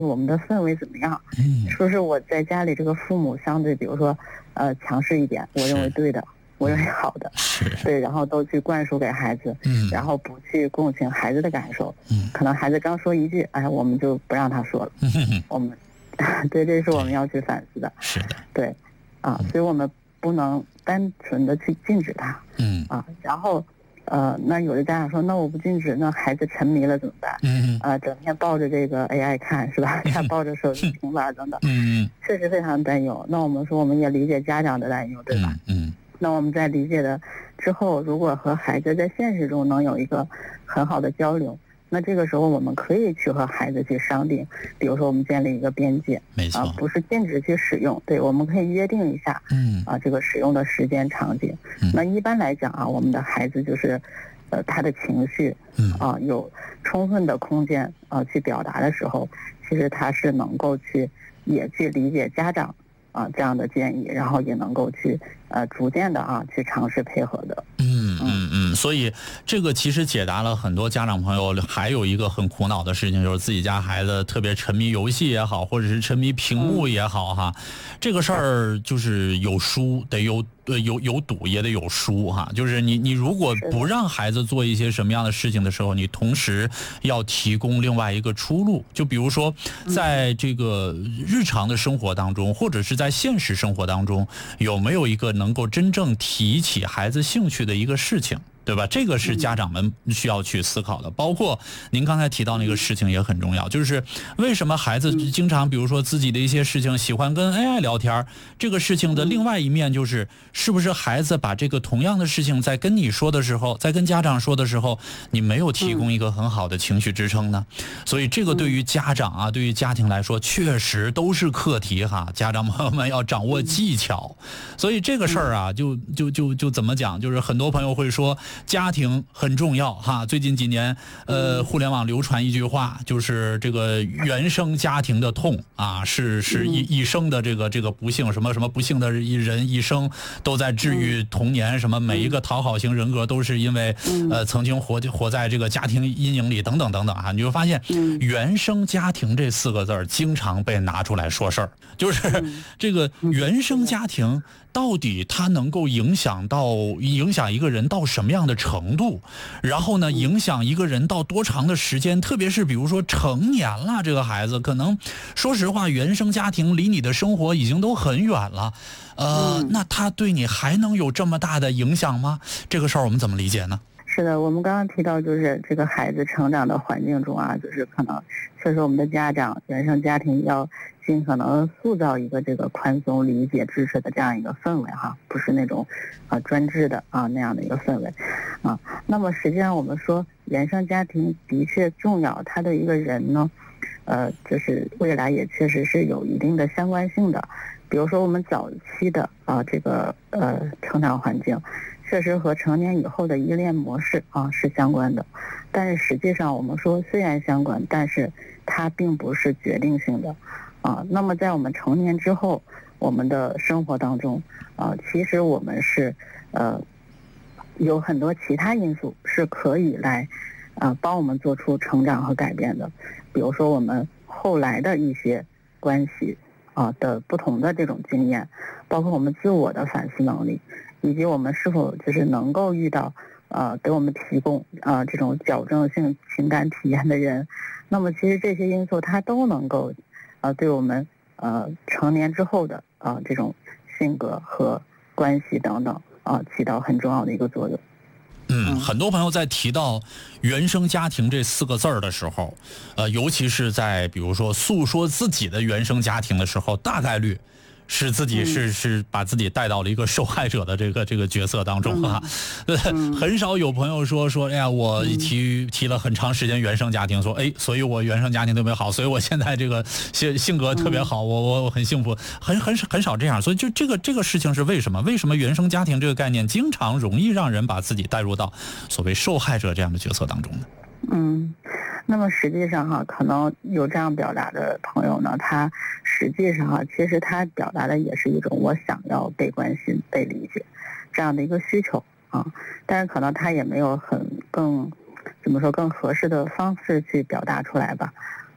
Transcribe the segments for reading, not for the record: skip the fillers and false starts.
我们的氛围怎么样？说是我在家里这个父母相对，比如说强势一点，我认为对的，我认为好的，对，然后都去灌输给孩子，然后不去共情孩子的感受，可能孩子刚说一句，哎，我们就不让他说了，我们对，这是我们要去反思的， 是的， 对，所以我们不能单纯的去禁止他，然后那有的家长说，那我不禁止，那孩子沉迷了怎么办？整天抱着这个 AI 看是吧？他抱着手机、平板等等，确实非常担忧。那我们说，我们也理解家长的担忧，对吧？那我们在理解的之后，如果和孩子在现实中能有一个很好的交流，那这个时候我们可以去和孩子去商定，比如说我们建立一个边界， 没错， 不是禁止去使用，对，我们可以约定一下，这个使用的时间场景。那一般来讲我们的孩子就是，他的情绪，有充分的空间去表达的时候，其实他是能够也去理解家长这样的建议，然后也能够去逐渐的去尝试配合的。 所以这个其实解答了很多家长朋友还有一个很苦恼的事情，就是自己家孩子特别沉迷游戏也好，或者是沉迷屏幕也好哈，这个事儿就是有输得有赌也得有输哈，就是你如果不让孩子做一些什么样的事情的时候，你同时要提供另外一个出路，就比如说在这个日常的生活当中，或者是在现实生活当中，有没有一个能够真正提起孩子兴趣的一个事情，对吧？这个是家长们需要去思考的。包括您刚才提到那个事情也很重要，就是为什么孩子经常比如说自己的一些事情喜欢跟 AI 聊天，这个事情的另外一面就是是不是孩子把这个同样的事情在跟你说的时候，在跟家长说的时候，你没有提供一个很好的情绪支撑呢？所以这个对于家长对于家庭来说确实都是课题哈，家长朋友们要掌握技巧。所以这个事儿就怎么讲，就是很多朋友会说家庭很重要哈。最近几年互联网流传一句话，就是这个原生家庭的痛是一生的这个不幸，什么不幸的人一生都在治愈童年，什么每一个讨好型人格都是因为曾经活在这个家庭阴影里等等等等你就发现原生家庭这4个字经常被拿出来说事儿，就是这个原生家庭到底它能够影响一个人到什么样的程度，然后呢影响一个人到多长的时间，特别是比如说成年了，这个孩子可能说实话原生家庭离你的生活已经都很远了，那他对你还能有这么大的影响吗？这个事儿我们怎么理解呢？ 是的，我们刚刚提到就是这个孩子成长的环境中就是可能确实我们的家长原生家庭要尽可能塑造一个这个宽松理解支持的这样一个氛围不是那种专制的那样的一个氛围那么实际上我们说原生家庭的确重要，他的一个人呢就是未来也确实是有一定的相关性的。比如说我们早期的这个成长环境确实和成年以后的依恋模式是相关的，但是实际上我们说虽然相关，但是它并不是决定性的那么在我们成年之后，我们的生活当中其实我们是有很多其他因素是可以来帮我们做出成长和改变的。比如说我们后来的一些关系的不同的这种经验，包括我们自我的反思能力，以及我们是否就是能够遇到给我们提供这种矫正性情感体验的人，那么其实这些因素它都能够对我们成年之后的这种性格和关系等等起到很重要的一个作用。 很多朋友在提到原生家庭这4个字的时候，尤其是在比如说诉说自己的原生家庭的时候，大概率是自己是把自己带到了一个受害者的这个角色当中很少有朋友说哎呀我提了很长时间原生家庭，说所以我原生家庭特别好，所以我现在这个性格特别好，我很幸福，很少这样。所以就这个事情是为什么原生家庭这个概念经常容易让人把自己带入到所谓受害者这样的角色当中呢？ 那么实际上可能有这样表达的朋友呢，他实际上其实他表达的也是一种我想要被关心、被理解这样的一个需求但是可能他也没有更合适的方式去表达出来吧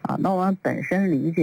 啊。那我们本身理解